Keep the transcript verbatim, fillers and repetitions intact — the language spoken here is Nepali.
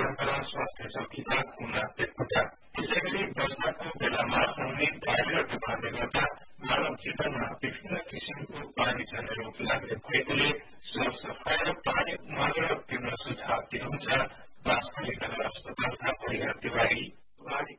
परम्परा स्वास्थ्य चौकीदार हुन तेटकोटा। त्यसैगरी वर्षाको बेलामा आउने डायरियाको कारणले गर्दा मानव जीवनमा विभिन्न किसिमको पानी झर्ने रोग लाग्ने भएकोले सरसफाई र पानी उमालेर पिउन सुझाव दिनुहुन्छ वास्तविक अस्पतालका परिहार तिवारी।